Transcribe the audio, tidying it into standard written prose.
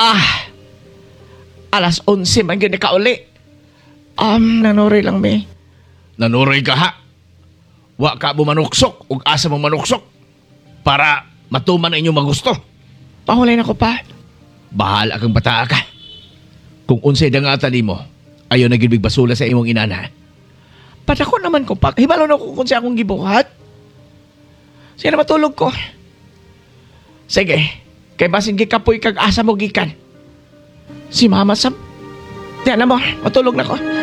Ah, alas 11 man yun ikauli. Nanuroy lang, me. Nanuroy ka ha? Wa ka mo manuksok ug asa mo manuksok para matuman ang inyong magusto. Pahulay na ko pa. Bahala kang bataa ka. Kung unsay dangatan nimo, ayaw na gid basula sa imong inana. Patako naman ko pa. Hibalo na ko kung siya akong gibuhat. Sige na matulog ko. Sige. Kay basin gikapoy kag asa mo gikan. Si Mama Sam. Diyan na mo. Matulog na ko.